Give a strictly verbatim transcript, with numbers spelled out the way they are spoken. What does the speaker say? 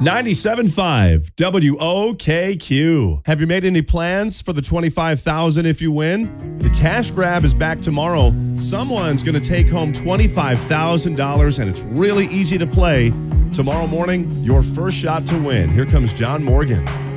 ninety-seven point five W O K Q. Have you made any plans for the twenty-five thousand dollars if you win? The cash grab is back tomorrow. Someone's going to take home twenty-five thousand dollars, and it's really easy to play. Tomorrow morning, your first shot to win. Here comes John Morgan.